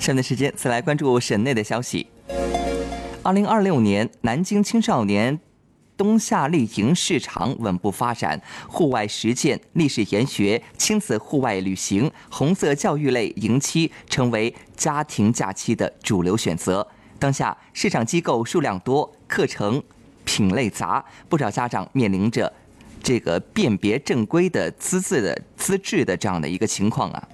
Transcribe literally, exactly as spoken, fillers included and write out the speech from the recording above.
下面的时间，再来关注省内的消息。二零二六年，南京青少年冬夏令营市场稳步发展，户外实践、历史研学、亲子户外旅行、红色教育类营期成为家庭假期的主流选择。当下市场机构数量多，课程品类杂，不少家长面临着这个辨别正规的资质的资质的这样的一个情况啊。